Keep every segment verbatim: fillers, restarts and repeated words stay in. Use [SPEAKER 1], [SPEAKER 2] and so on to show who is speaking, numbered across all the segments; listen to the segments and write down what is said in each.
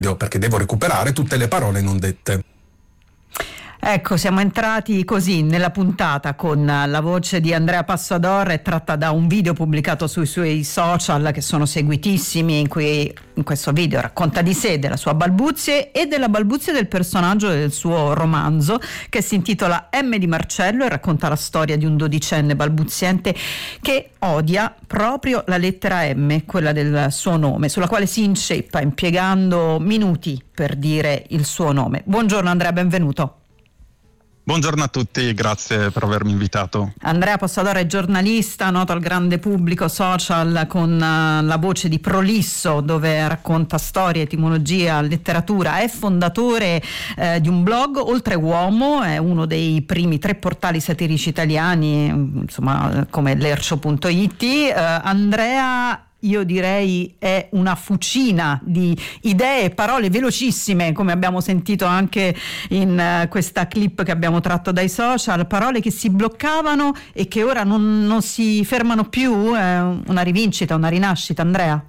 [SPEAKER 1] perché devo recuperare tutte le parole non dette.
[SPEAKER 2] Ecco, siamo entrati così nella puntata con la voce di Andrea Passador, tratta da un video pubblicato sui suoi social che sono seguitissimi, in cui in questo video racconta di sé, della sua balbuzie e della balbuzie del personaggio del suo romanzo, che si intitola M di Marcello e racconta la storia di un dodicenne balbuziente che odia proprio la lettera M, quella del suo nome, sulla quale si inceppa impiegando minuti per dire il suo nome. Buongiorno Andrea, benvenuto.
[SPEAKER 3] Buongiorno a tutti, grazie per avermi invitato.
[SPEAKER 2] Andrea Passador è giornalista, noto al grande pubblico social con uh, la voce di Prolisso, dove racconta storia, etimologia, letteratura. È fondatore eh, di un blog, Oltre Uomo, è uno dei primi tre portali satirici italiani, insomma, come lercio punto it. Uh, Andrea, io direi, è una fucina di idee e parole velocissime, come abbiamo sentito anche in uh, questa clip che abbiamo tratto dai social, parole che si bloccavano e che ora non, non si fermano più. È una rivincita, una rinascita, Andrea?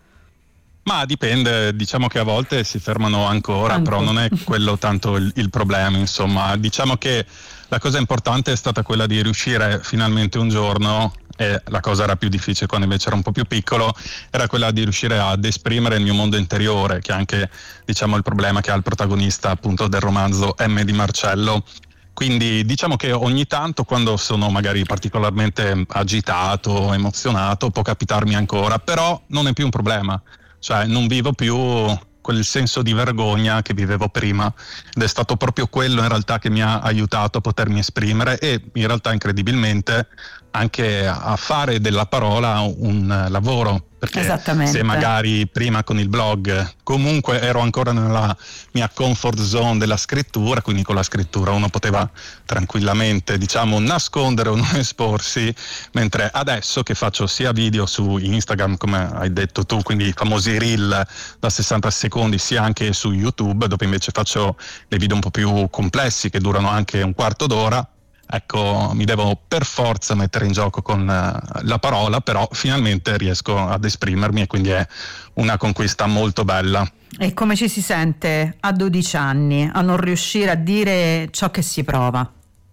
[SPEAKER 3] Ma dipende, diciamo che a volte si fermano ancora,
[SPEAKER 2] Ancora.
[SPEAKER 3] Però non è quello tanto il, il problema, insomma. Diciamo che la cosa importante è stata quella di riuscire finalmente un giorno, e la cosa era più difficile quando invece era un po' più piccolo, era quella di riuscire ad esprimere il mio mondo interiore, che è anche, diciamo, il problema che ha il protagonista appunto del romanzo M di Marcello. Quindi diciamo che ogni tanto, quando sono magari particolarmente agitato, emozionato, può capitarmi ancora, però non è più un problema, cioè non vivo più quel senso di vergogna che vivevo prima, ed è stato proprio quello in realtà che mi ha aiutato a potermi esprimere e in realtà incredibilmente anche a fare della parola un lavoro, perché se magari prima con il blog comunque ero ancora nella mia comfort zone della scrittura, quindi con la scrittura uno poteva tranquillamente, diciamo, nascondere o non esporsi, mentre adesso che faccio sia video su Instagram, come hai detto tu, quindi i famosi reel da sessanta secondi, sia anche su YouTube, dove invece faccio dei video un po' più complessi che durano anche un quarto d'ora, ecco, mi devo per forza mettere in gioco con uh, la parola, però finalmente riesco ad esprimermi e quindi è una conquista molto bella.
[SPEAKER 2] E come ci si sente a dodici anni a non riuscire a dire ciò che si prova?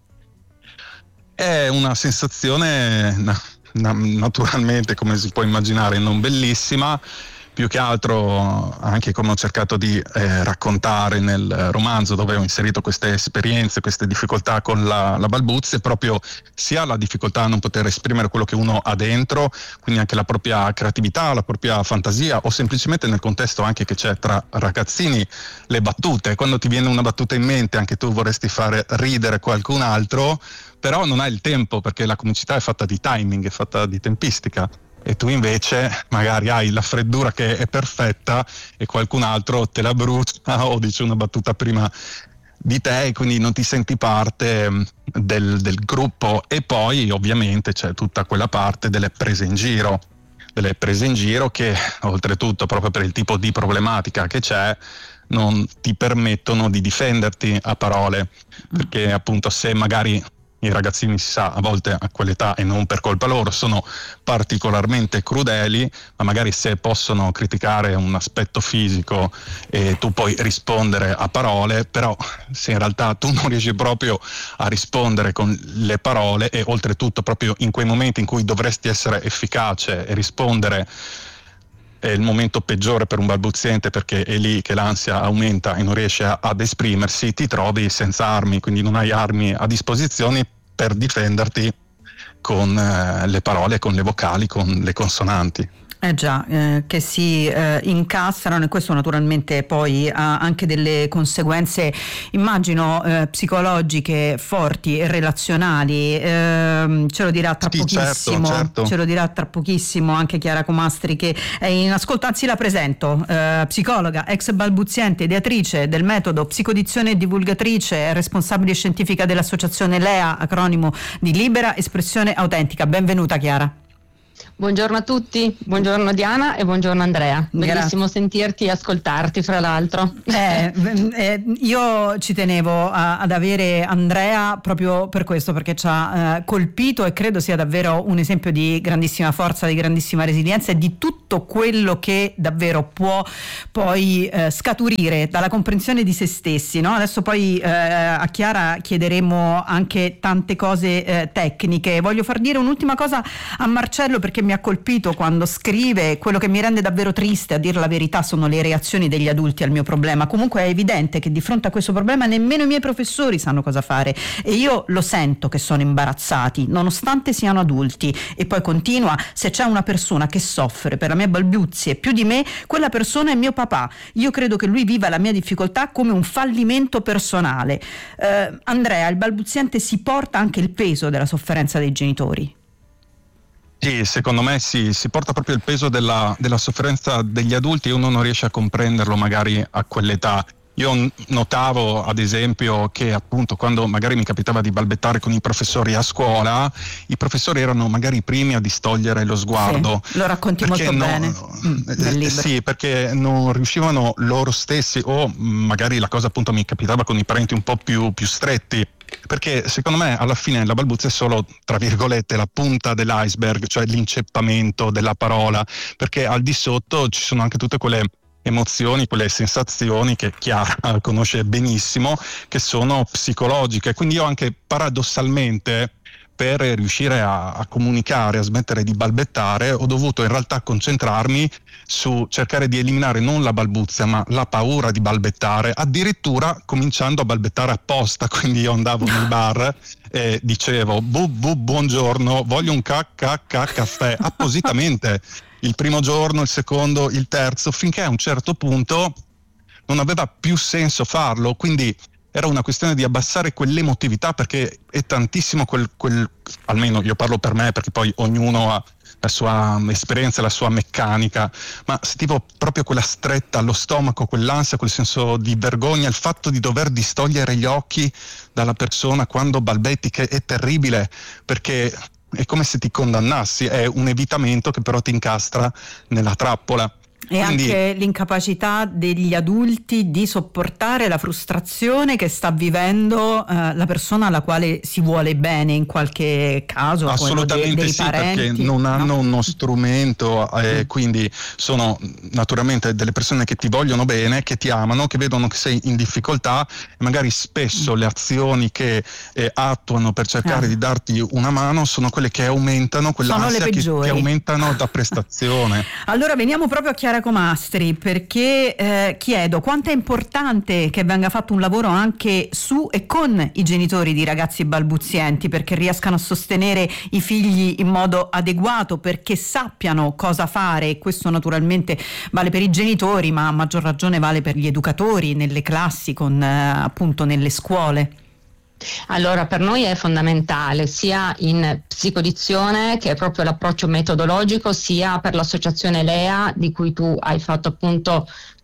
[SPEAKER 3] È una sensazione na- na- naturalmente, come si può immaginare, non bellissima. Più che altro, anche come ho cercato di eh, raccontare nel romanzo, dove ho inserito queste esperienze, queste difficoltà con la, la balbuzia, proprio sia la difficoltà a non poter esprimere quello che uno ha dentro, quindi anche la propria creatività, la propria fantasia, o semplicemente nel contesto anche che c'è tra ragazzini, le battute. Quando ti viene una battuta in mente, anche tu vorresti fare ridere qualcun altro, però non hai il tempo, perché la comicità è fatta di timing, è fatta di tempistica. E tu invece magari hai la freddura che è perfetta e qualcun altro te la brucia o dice una battuta prima di te e quindi non ti senti parte del, del gruppo. E poi ovviamente c'è tutta quella parte delle prese in giro, delle prese in giro che oltretutto, proprio per il tipo di problematica che c'è, non ti permettono di difenderti a parole, perché appunto se magari i ragazzini, si sa, a volte a quell'età e non per colpa loro, sono particolarmente crudeli, ma magari se possono criticare un aspetto fisico e tu puoi rispondere a parole, però se in realtà tu non riesci proprio a rispondere con le parole e oltretutto proprio in quei momenti in cui dovresti essere efficace e rispondere, è il momento peggiore per un balbuziente, perché è lì che l'ansia aumenta e non riesce a, ad esprimersi, ti trovi senza armi, quindi non hai armi a disposizione per difenderti con eh, le parole, con le vocali, con le consonanti.
[SPEAKER 2] Eh già, eh, che si eh, incastrano, e questo naturalmente poi ha anche delle conseguenze, immagino, eh, psicologiche forti e relazionali. Eh, ce lo dirà tra
[SPEAKER 3] sì,
[SPEAKER 2] pochissimo,
[SPEAKER 3] certo, certo.
[SPEAKER 2] ce lo dirà tra pochissimo anche Chiara Comastri, che è in ascolto, anzi la presento, eh, psicologa, ex balbuziente, ideatrice del metodo Psicodizione e divulgatrice, responsabile scientifica dell'associazione L E A, acronimo di Libera Espressione Autentica. Benvenuta Chiara.
[SPEAKER 4] Buongiorno a tutti, buongiorno Diana e buongiorno Andrea. Bellissimo
[SPEAKER 2] Grazie.
[SPEAKER 4] sentirti e ascoltarti, fra l'altro.
[SPEAKER 2] Eh, eh, io ci tenevo a, ad avere Andrea proprio per questo, perché ci ha eh, colpito e credo sia davvero un esempio di grandissima forza, di grandissima resilienza e di tutto quello che davvero può poi eh, scaturire dalla comprensione di se stessi, no? Adesso poi eh, a Chiara chiederemo anche tante cose eh, tecniche. Voglio far dire un'ultima cosa a Marcello, perché mi ha colpito quando scrive: quello che mi rende davvero triste, a dire la verità, sono le reazioni degli adulti al mio problema. Comunque è evidente che di fronte a questo problema nemmeno i miei professori sanno cosa fare e io lo sento che sono imbarazzati nonostante siano adulti. E poi continua: se c'è una persona che soffre per la mia balbuzie più di me, quella persona è mio papà. Io credo che lui viva la mia difficoltà come un fallimento personale. eh, Andrea, il balbuziente si porta anche il peso della sofferenza dei genitori?
[SPEAKER 3] Sì, secondo me sì, si porta proprio il peso della, della sofferenza degli adulti e uno non riesce a comprenderlo magari a quell'età. Io notavo ad esempio che appunto quando magari mi capitava di balbettare con i professori a scuola, i professori erano magari i primi a distogliere lo sguardo.
[SPEAKER 2] Sì, lo racconti molto
[SPEAKER 3] no,
[SPEAKER 2] bene mm, nel libro.
[SPEAKER 3] Sì, perché non riuscivano loro stessi, o magari la cosa appunto mi capitava con i parenti un po' più, più stretti, perché secondo me alla fine la balbuzia è solo, tra virgolette, la punta dell'iceberg, cioè l'inceppamento della parola, perché al di sotto ci sono anche tutte quelle emozioni, quelle sensazioni che Chiara conosce benissimo, che sono psicologiche. Quindi io anche paradossalmente, per riuscire a, a comunicare, a smettere di balbettare, ho dovuto in realtà concentrarmi su cercare di eliminare non la balbuzia ma la paura di balbettare, addirittura cominciando a balbettare apposta. Quindi io andavo nei bar e dicevo bu bu buongiorno, voglio un ca ca ca caffè, appositamente il primo giorno, il secondo, il terzo, finché a un certo punto non aveva più senso farlo. Quindi era una questione di abbassare quell'emotività, perché è tantissimo quel, quel, almeno io parlo per me, perché poi ognuno ha la sua esperienza, la sua meccanica, ma sentivo proprio quella stretta allo stomaco, quell'ansia, quel senso di vergogna, il fatto di dover distogliere gli occhi dalla persona quando balbetti, che è terribile, perché è come se ti condannassi, è un evitamento che però ti incastra nella trappola.
[SPEAKER 2] E
[SPEAKER 3] Quindi,
[SPEAKER 2] anche l'incapacità degli adulti di sopportare la frustrazione che sta vivendo eh, la persona alla quale si vuole bene, in qualche caso
[SPEAKER 3] assolutamente
[SPEAKER 2] dei, dei
[SPEAKER 3] sì,
[SPEAKER 2] parenti,
[SPEAKER 3] perché non
[SPEAKER 2] no?
[SPEAKER 3] hanno uno strumento, eh,
[SPEAKER 2] mm.
[SPEAKER 3] quindi sono naturalmente delle persone che ti vogliono bene, che ti amano, che vedono che sei in difficoltà, e magari spesso mm. le azioni che eh, attuano per cercare ah. di darti una mano sono quelle che aumentano quell'ansia, che, che aumentano da prestazione.
[SPEAKER 2] Allora veniamo proprio a Chiara Comastri, perché eh, chiedo quanto è importante che venga fatto un lavoro anche su e con i genitori di ragazzi balbuzienti, perché riescano a sostenere i figli in modo adeguato, perché sappiano cosa fare. E questo naturalmente vale per i genitori, ma a maggior ragione vale per gli educatori nelle classi, con eh, appunto nelle scuole.
[SPEAKER 4] Allora, per noi è fondamentale sia in psicodizione, che è proprio l'approccio metodologico, sia per l'associazione L E A di cui tu hai fatto appunto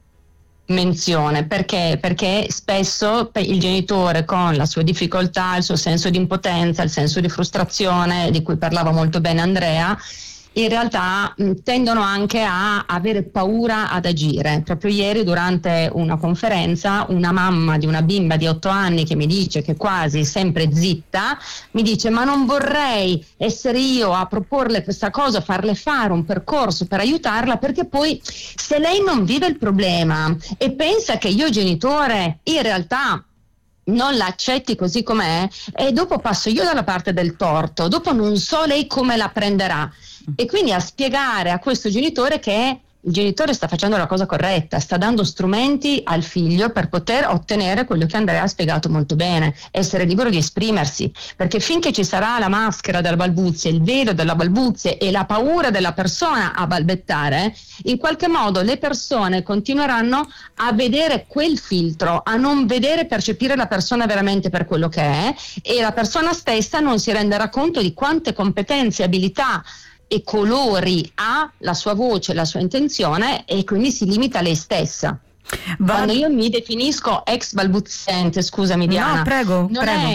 [SPEAKER 4] menzione. Perché? Perché spesso il genitore, con la sua difficoltà, il suo senso di impotenza, il senso di frustrazione di cui parlava molto bene Andrea, in realtà mh, tendono anche a avere paura ad agire. Proprio ieri, durante una conferenza, una mamma di una bimba di otto anni che mi dice che quasi sempre zitta, mi dice: ma non vorrei essere io a proporle questa cosa, farle fare un percorso per aiutarla, perché poi se lei non vive il problema e pensa che io genitore in realtà non la accetti così com'è, e dopo passo io dalla parte del torto, dopo non so lei come la prenderà. E quindi a spiegare a questo genitore che il genitore sta facendo la cosa corretta, sta dando strumenti al figlio per poter ottenere quello che Andrea ha spiegato molto bene, essere libero di esprimersi, perché finché ci sarà la maschera della balbuzia, il velo della balbuzia e la paura della persona a balbettare, in qualche modo le persone continueranno a vedere quel filtro, a non vedere e percepire la persona veramente per quello che è, e la persona stessa non si renderà conto di quante competenze, abilità e colori ha la sua voce, la sua intenzione, e quindi si limita a lei stessa. Va. Quando io mi definisco ex balbuziente, scusami Diana,
[SPEAKER 2] no, prego,
[SPEAKER 4] non
[SPEAKER 2] prego.
[SPEAKER 4] è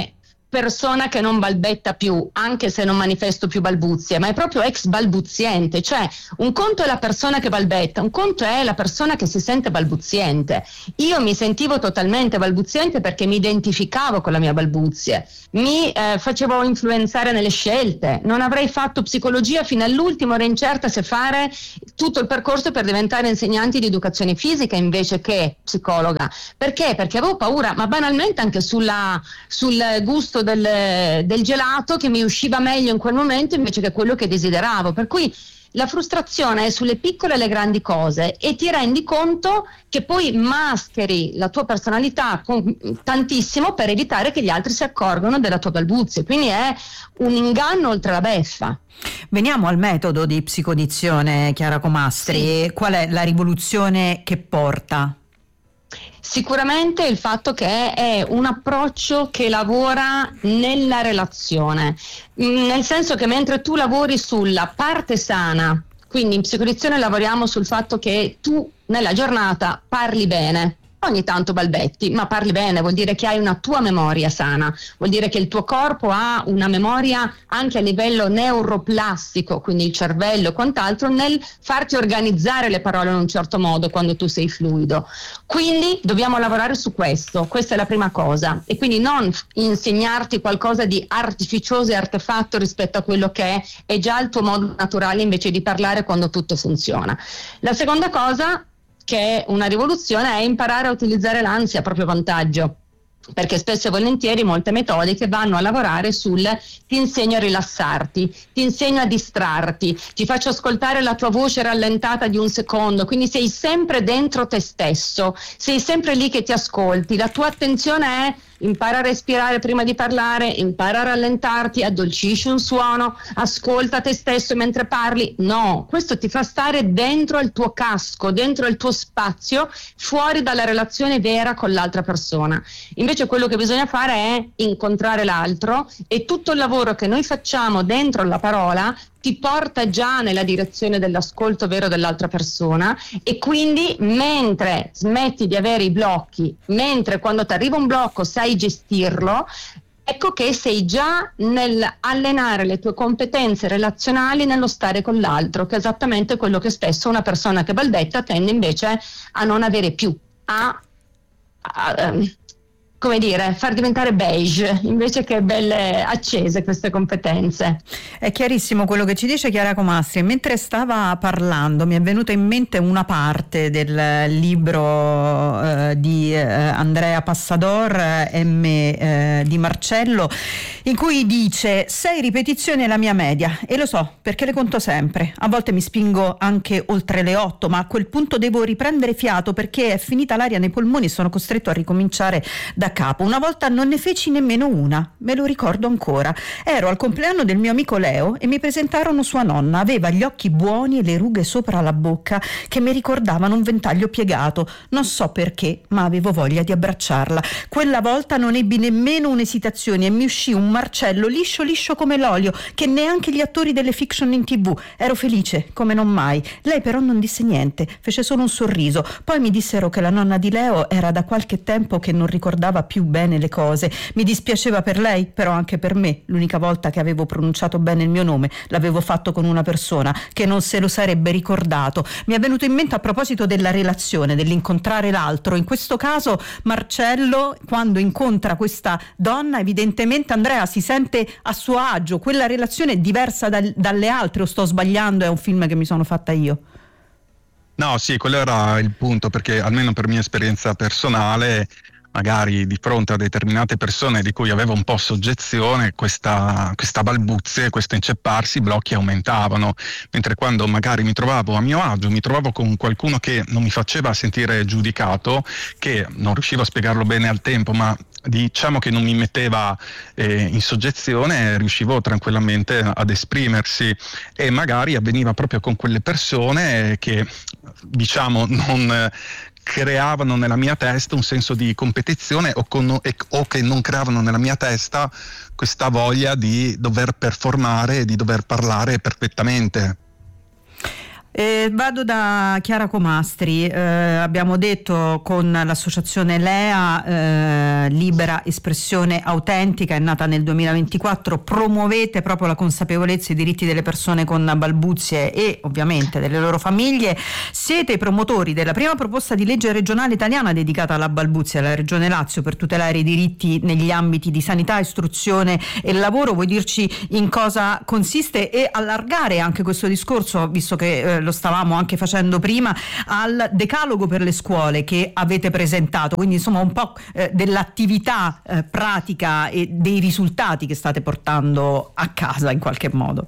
[SPEAKER 4] persona che non balbetta più, anche se non manifesto più balbuzie, ma è proprio ex balbuziente. Cioè, un conto è la persona che balbetta, un conto è la persona che si sente balbuziente. Io mi sentivo totalmente balbuziente perché mi identificavo con la mia balbuzie, mi eh, facevo influenzare nelle scelte, non avrei fatto psicologia fino all'ultimo, ero incerta se fare tutto il percorso per diventare insegnante di educazione fisica invece che psicologa. Perché? Perché avevo paura, ma banalmente anche sulla, sul gusto Del, del gelato, che mi usciva meglio in quel momento invece che quello che desideravo. Per cui la frustrazione è sulle piccole e le grandi cose, e ti rendi conto che poi mascheri la tua personalità con, tantissimo per evitare che gli altri si accorgano della tua balbuzia. Quindi è un inganno oltre la beffa.
[SPEAKER 2] Veniamo al metodo di psicodizione, Chiara Comastri. Sì. Qual è la rivoluzione che porta?
[SPEAKER 4] Sicuramente il fatto che è un approccio che lavora nella relazione, nel senso che mentre tu lavori sulla parte sana, quindi in psicodizione lavoriamo sul fatto che tu nella giornata parli bene. Ogni tanto balbetti, ma parli bene, vuol dire che hai una tua memoria sana, vuol dire che il tuo corpo ha una memoria anche a livello neuroplastico, quindi il cervello e quant'altro, nel farti organizzare le parole in un certo modo quando tu sei fluido. Quindi dobbiamo lavorare su questo, questa è la prima cosa, e quindi non insegnarti qualcosa di artificioso e artefatto rispetto a quello che è, è già il tuo modo naturale invece di parlare quando tutto funziona. La seconda cosa, che è una rivoluzione, è imparare a utilizzare l'ansia a proprio vantaggio, perché spesso e volentieri molte metodiche vanno a lavorare sul ti insegno a rilassarti, ti insegno a distrarti, ti faccio ascoltare la tua voce rallentata di un secondo, quindi sei sempre dentro te stesso, sei sempre lì che ti ascolti, la tua attenzione è impara a respirare prima di parlare, impara a rallentarti, addolcisci un suono, ascolta te stesso mentre parli. No, questo ti fa stare dentro il tuo casco, dentro il tuo spazio, fuori dalla relazione vera con l'altra persona. Invece quello che bisogna fare è incontrare l'altro, e tutto il lavoro che noi facciamo dentro la parola ti porta già nella direzione dell'ascolto vero dell'altra persona, e quindi mentre smetti di avere i blocchi, mentre quando ti arriva un blocco sai gestirlo, ecco che sei già nel allenare le tue competenze relazionali nello stare con l'altro, che è esattamente quello che spesso una persona che balbetta tende invece a non avere più, a, a, a come dire, far diventare beige invece che belle accese queste competenze.
[SPEAKER 2] È chiarissimo quello che ci dice Chiara Comastri. Mentre stava parlando mi è venuta in mente una parte del libro eh, di eh, Andrea Passador, M eh, di Marcello, in cui dice: sei ripetizioni è la mia media, e lo so perché le conto sempre, a volte mi spingo anche oltre le otto, ma a quel punto devo riprendere fiato perché è finita l'aria nei polmoni e sono costretto a ricominciare da capo. Una volta non ne feci nemmeno una, me lo ricordo ancora. Ero al compleanno del mio amico Leo e mi presentarono sua nonna. Aveva gli occhi buoni e le rughe sopra la bocca che mi ricordavano un ventaglio piegato. Non so perché, ma avevo voglia di abbracciarla. Quella volta non ebbi nemmeno un'esitazione e mi uscì un Marcello liscio liscio come l'olio, che neanche gli attori delle fiction in tv. Ero felice come non mai. Lei però non disse niente, fece solo un sorriso. Poi mi dissero che la nonna di Leo era da qualche tempo che non ricordava più bene le cose. Mi dispiaceva per lei, però anche per me. L'unica volta che avevo pronunciato bene il mio nome l'avevo fatto con una persona che non se lo sarebbe ricordato. Mi è venuto in mente a proposito della relazione, dell'incontrare l'altro. In questo caso Marcello, quando incontra questa donna, evidentemente Andrea si sente a suo agio. Quella relazione è diversa dal, dalle altre, o sto sbagliando? È un film che mi sono fatta io?
[SPEAKER 3] No, sì, quello era il punto, perché almeno per mia esperienza personale, magari di fronte a determinate persone di cui avevo un po' soggezione, questa, questa balbuzie, questo incepparsi, i blocchi aumentavano, mentre quando magari mi trovavo a mio agio, mi trovavo con qualcuno che non mi faceva sentire giudicato, che non riuscivo a spiegarlo bene al tempo, ma diciamo che non mi metteva eh, in soggezione, riuscivo tranquillamente ad esprimersi, e magari avveniva proprio con quelle persone che diciamo non eh, creavano nella mia testa un senso di competizione, o, con, o che non creavano nella mia testa questa voglia di dover performare e di dover parlare perfettamente.
[SPEAKER 2] Eh, vado da Chiara Comastri. Eh, abbiamo detto con l'associazione L E A, eh, Libera Espressione Autentica, è nata nel duemilaventiquattro, promuovete proprio la consapevolezza e i diritti delle persone con balbuzie e ovviamente delle loro famiglie. Siete i promotori della prima proposta di legge regionale italiana dedicata alla balbuzia alla Regione Lazio per tutelare i diritti negli ambiti di sanità, istruzione e lavoro. Vuoi dirci in cosa consiste e allargare anche questo discorso, visto che eh, lo stavamo anche facendo prima, al decalogo per le scuole che avete presentato, quindi insomma un po' eh, dell'attività eh, pratica e dei risultati che state portando a casa in qualche modo.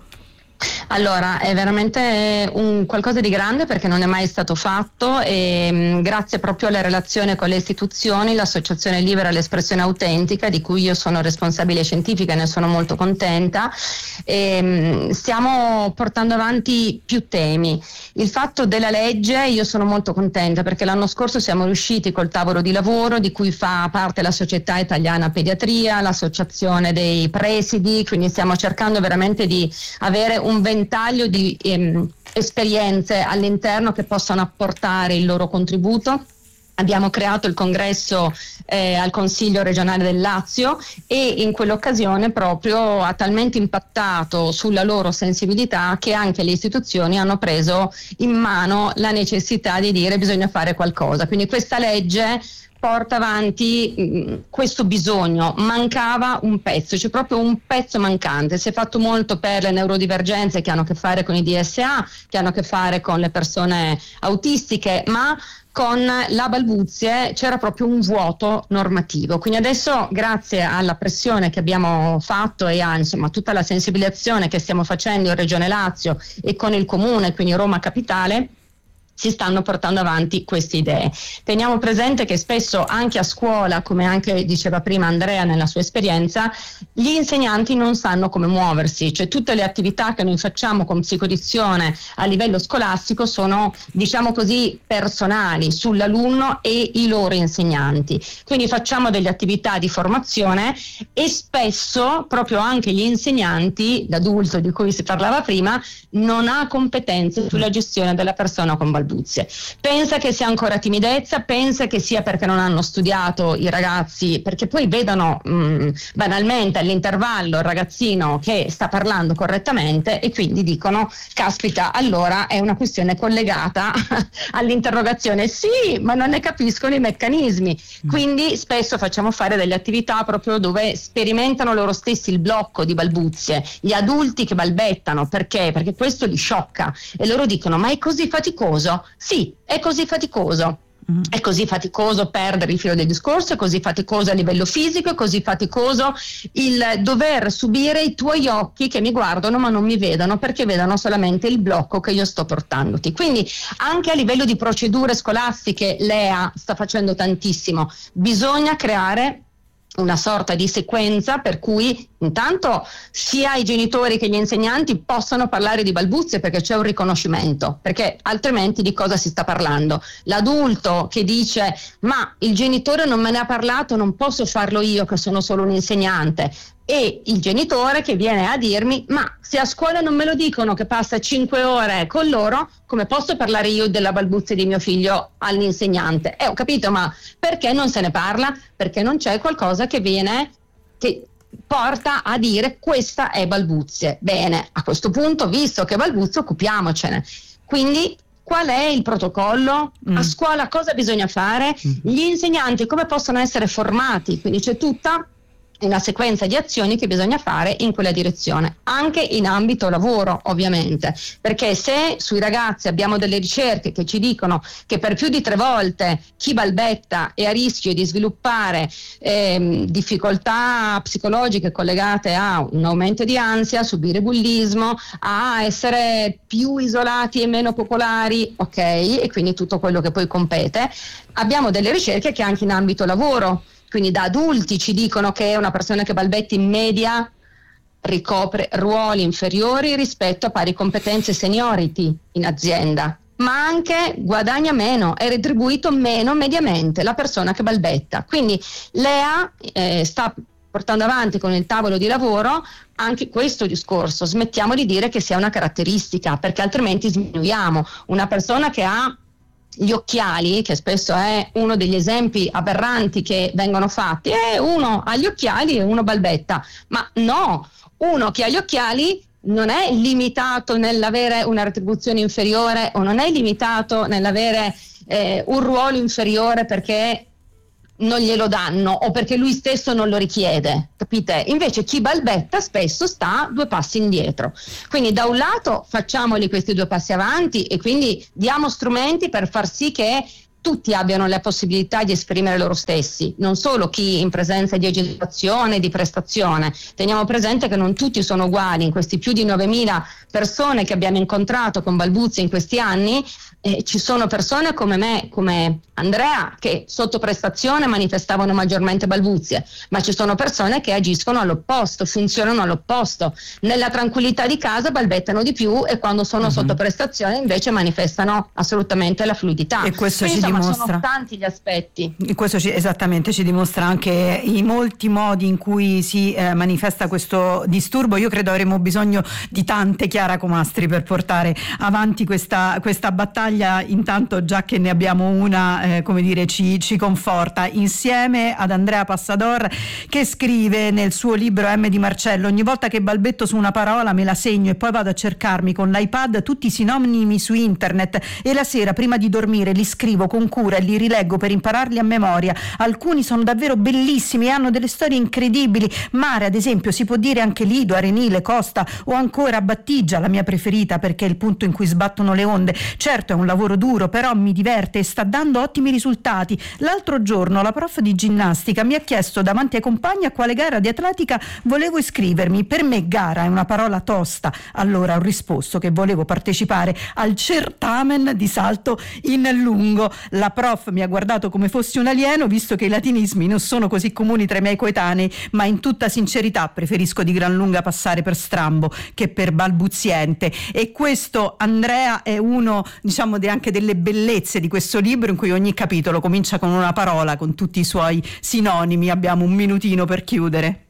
[SPEAKER 4] Allora, è veramente un qualcosa di grande perché non è mai stato fatto e mh, grazie proprio alla relazione con le istituzioni, l'Associazione Libera l'Espressione Autentica, di cui io sono responsabile scientifica e ne sono molto contenta, e, mh, stiamo portando avanti più temi. Il fatto della legge, io sono molto contenta perché l'anno scorso siamo riusciti col tavolo di lavoro di cui fa parte la Società Italiana Pediatria, l'Associazione dei Presidi, quindi stiamo cercando veramente di avere un un ventaglio di ehm, esperienze all'interno che possano apportare il loro contributo. Abbiamo creato il congresso eh, al Consiglio regionale del Lazio e in quell'occasione proprio ha talmente impattato sulla loro sensibilità che anche le istituzioni hanno preso in mano la necessità di dire bisogna fare qualcosa. Quindi questa legge porta avanti mh, questo bisogno, mancava un pezzo, c'è proprio un pezzo mancante. Si è fatto molto per le neurodivergenze che hanno a che fare con i D S A, che hanno a che fare con le persone autistiche, ma con la balbuzie c'era proprio un vuoto normativo. Quindi adesso, grazie alla pressione che abbiamo fatto e a insomma tutta la sensibilizzazione che stiamo facendo in Regione Lazio e con il Comune, quindi Roma Capitale, si stanno portando avanti queste idee. Teniamo presente che spesso anche a scuola, come anche diceva prima Andrea nella sua esperienza, gli insegnanti non sanno come muoversi, cioè tutte le attività che noi facciamo con psicodizione a livello scolastico sono, diciamo così, personali sull'alunno e i loro insegnanti. Quindi facciamo delle attività di formazione e spesso proprio anche gli insegnanti, l'adulto di cui si parlava prima, non ha competenze sulla gestione della persona con balbuzie. Pensa che sia ancora timidezza, pensa che sia perché non hanno studiato i ragazzi, perché poi vedono mh, banalmente all'intervallo il ragazzino che sta parlando correttamente e quindi dicono caspita, allora è una questione collegata all'interrogazione. Sì, ma non ne capiscono i meccanismi. Quindi spesso facciamo fare delle attività proprio dove sperimentano loro stessi il blocco di balbuzie, gli adulti che balbettano, perché? Perché questo li sciocca e loro dicono ma è così faticoso? Sì, è così faticoso. Mm. È così faticoso perdere il filo del discorso, è così faticoso a livello fisico, è così faticoso il dover subire i tuoi occhi che mi guardano ma non mi vedono perché vedono solamente il blocco che io sto portandoti. Quindi anche a livello di procedure scolastiche l'E A sta facendo tantissimo. Bisogna creare una sorta di sequenza per cui intanto sia i genitori che gli insegnanti possano parlare di balbuzie perché c'è un riconoscimento, perché altrimenti di cosa si sta parlando? L'adulto che dice ma il genitore non me ne ha parlato, non posso farlo io che sono solo un insegnante, e il genitore che viene a dirmi ma se a scuola non me lo dicono che passa cinque ore con loro, come posso parlare io della balbuzia di mio figlio all'insegnante? Eh, ho capito, ma perché non se ne parla? Perché non c'è qualcosa che viene, che porta a dire questa è balbuzie. Bene, a questo punto, visto che balbuzie, occupiamocene. Quindi qual è il protocollo? Mm. A scuola cosa bisogna fare? Mm. Gli insegnanti come possono essere formati? Quindi c'è tutta una sequenza di azioni che bisogna fare in quella direzione, anche in ambito lavoro ovviamente, perché se sui ragazzi abbiamo delle ricerche che ci dicono che per più di tre volte chi balbetta è a rischio di sviluppare ehm, difficoltà psicologiche collegate a un aumento di ansia, subire bullismo, a essere più isolati e meno popolari, ok, e quindi tutto quello che poi compete, abbiamo delle ricerche che anche in ambito lavoro, quindi da adulti ci dicono che una persona che balbetta in media ricopre ruoli inferiori rispetto a pari competenze seniority in azienda, ma anche guadagna meno, è retribuito meno mediamente la persona che balbetta. Quindi l'E A eh, sta portando avanti con il tavolo di lavoro anche questo discorso. Smettiamo di dire che sia una caratteristica, perché altrimenti sminuiamo una persona che ha gli occhiali, che spesso è uno degli esempi aberranti che vengono fatti, è uno ha gli occhiali e uno balbetta, ma no, uno che ha gli occhiali non è limitato nell'avere una retribuzione inferiore o non è limitato nell'avere eh, un ruolo inferiore perché non glielo danno o perché lui stesso non lo richiede, capite? Invece chi balbetta spesso sta due passi indietro. Quindi da un lato facciamoli questi due passi avanti e quindi diamo strumenti per far sì che tutti abbiano la possibilità di esprimere loro stessi, non solo chi in presenza di agitazione, di prestazione. Teniamo presente che non tutti sono uguali. In questi più di novemila persone che abbiamo incontrato con Balbuzia in questi anni, eh, ci sono persone come me, come Andrea, che sotto prestazione manifestavano maggiormente balbuzie, ma ci sono persone che agiscono all'opposto, funzionano all'opposto. Nella tranquillità di casa balbettano di più e quando sono mm-hmm. sotto prestazione invece manifestano assolutamente la fluidità.
[SPEAKER 2] E questo
[SPEAKER 4] Quindi,
[SPEAKER 2] ci
[SPEAKER 4] insomma,
[SPEAKER 2] dimostra,
[SPEAKER 4] sono tanti gli aspetti.
[SPEAKER 2] E questo ci, esattamente ci dimostra anche i molti modi in cui si eh, manifesta questo disturbo. Io credo avremo bisogno di tante Chiara Comastri per portare avanti questa, questa battaglia. Intanto, già che ne abbiamo una, eh, come dire, ci, ci conforta, insieme ad Andrea Passador, che scrive nel suo libro M di Marcello: ogni volta che balbetto su una parola me la segno e poi vado a cercarmi con l'iPad tutti i sinonimi su internet e la sera prima di dormire li scrivo con cura e li rileggo per impararli a memoria. Alcuni sono davvero bellissimi e hanno delle storie incredibili. Mare, ad esempio, si può dire anche lido, arenile, costa o ancora battigia, la mia preferita perché è il punto in cui sbattono le onde. Certo è un lavoro duro, però mi diverte e sta dando ottimi risultati. L'altro giorno la prof di ginnastica mi ha chiesto davanti ai compagni a quale gara di atletica volevo iscrivermi. Per me gara è una parola tosta. Allora ho risposto che volevo partecipare al certamen di salto in lungo. La prof mi ha guardato come fossi un alieno, visto che i latinismi non sono così comuni tra i miei coetanei, ma in tutta sincerità preferisco di gran lunga passare per strambo che per balbuziente. E questo, Andrea, è uno, diciamo, de anche delle bellezze di questo libro, in cui ogni capitolo comincia con una parola, con tutti i suoi sinonimi. Abbiamo un minutino per chiudere.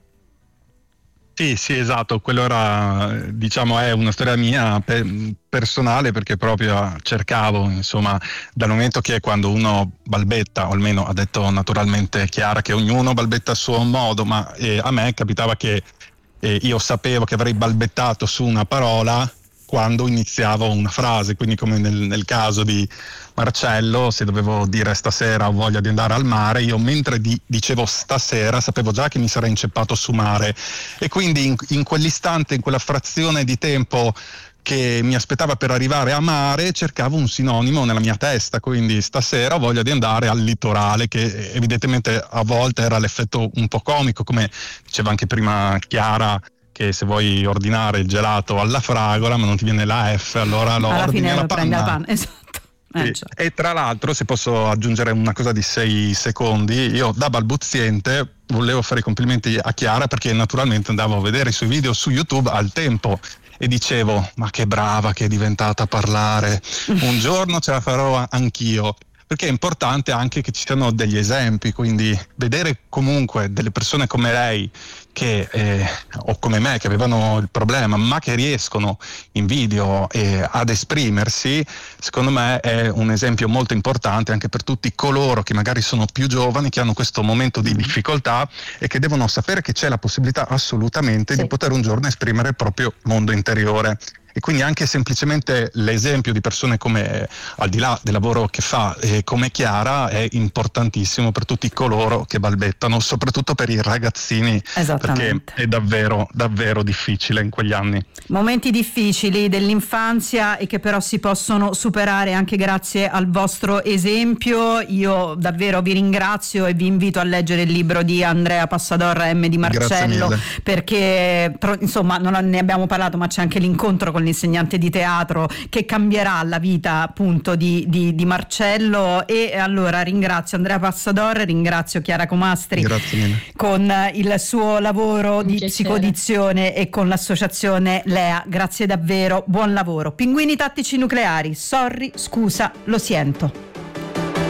[SPEAKER 3] Sì, sì, esatto, quello era, diciamo, è una storia mia pe- personale, perché proprio cercavo, insomma, dal momento che quando uno balbetta, o almeno ha detto naturalmente Chiara che ognuno balbetta a suo modo, ma eh, a me capitava che eh, io sapevo che avrei balbettato su una parola quando iniziavo una frase, quindi come nel, nel caso di Marcello, se dovevo dire stasera ho voglia di andare al mare, io mentre di, dicevo stasera sapevo già che mi sarei inceppato su mare, e quindi in, in quell'istante, in quella frazione di tempo che mi aspettava per arrivare a mare, cercavo un sinonimo nella mia testa, quindi stasera ho voglia di andare al litorale, che evidentemente a volte era l'effetto un po' comico, come diceva anche prima Chiara, che se vuoi ordinare il gelato alla fragola ma non ti viene la F, allora lo
[SPEAKER 2] alla
[SPEAKER 3] ordini
[SPEAKER 2] fine
[SPEAKER 3] alla
[SPEAKER 2] lo
[SPEAKER 3] panna.
[SPEAKER 2] prendi alla panna, esatto. Eh,
[SPEAKER 3] Sì. E tra l'altro, se posso aggiungere una cosa di sei secondi, io da balbuziente volevo fare i complimenti a Chiara, perché naturalmente andavo a vedere i suoi video su YouTube al tempo e dicevo: ma che brava che è diventata a parlare, un giorno ce la farò anch'io. Perché è importante anche che ci siano degli esempi, quindi vedere comunque delle persone come lei che eh, o come me, che avevano il problema ma che riescono in video eh, ad esprimersi, secondo me è un esempio molto importante anche per tutti coloro che magari sono più giovani, che hanno questo momento di difficoltà e che devono sapere che c'è la possibilità assolutamente sì. di poter un giorno esprimere il proprio mondo interiore. E quindi anche semplicemente l'esempio di persone come, al di là del lavoro che fa, eh, come Chiara, è importantissimo per tutti coloro che balbettano, soprattutto per i ragazzini, perché è davvero, davvero difficile in quegli anni.
[SPEAKER 2] Momenti difficili dell'infanzia e che però si possono superare anche grazie al vostro esempio. Io davvero vi ringrazio e vi invito a leggere il libro di Andrea Passador, M di Marcello, perché insomma non ne abbiamo parlato, ma c'è anche l'incontro con l'insegnante di teatro che cambierà la vita appunto di, di, di Marcello. E allora ringrazio Andrea Passador, ringrazio Chiara Comastri con il suo lavoro Un di piacere. psicodizione e con l'associazione Lea. Grazie davvero, buon lavoro. Pinguini tattici nucleari, sorry, scusa, lo siento.